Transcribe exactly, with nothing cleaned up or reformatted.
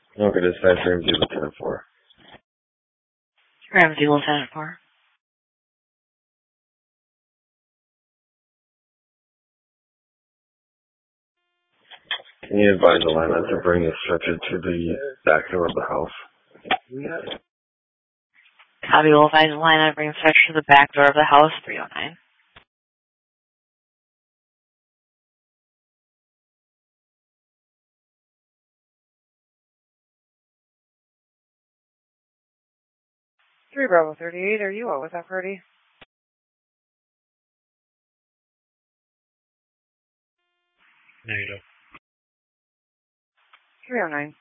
Okay, dispatch Ramsey Lieutenant four. Ramsey Lieutenant four. Can you advise Alana to bring the stretcher to the back door of the house? Copy will advise Alana to bring the stretcher to the back door of the house, three oh nine. three Bravo thirty-eight, are you out with that party? Negative. three oh nine.